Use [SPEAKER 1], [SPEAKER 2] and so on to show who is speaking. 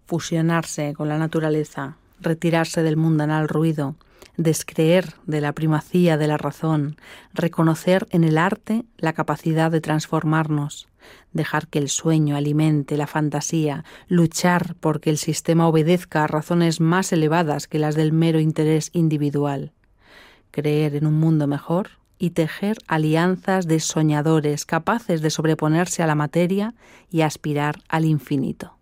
[SPEAKER 1] fusionarse con la naturaleza, retirarse del mundanal ruido, descreer de la primacía de la razón, reconocer en el arte la capacidad de transformarnos, dejar que el sueño alimente la fantasía, luchar porque el sistema obedezca a razones más elevadas que las del mero interés individual, creer en un mundo mejor y tejer alianzas de soñadores capaces de sobreponerse a la materia y aspirar al infinito.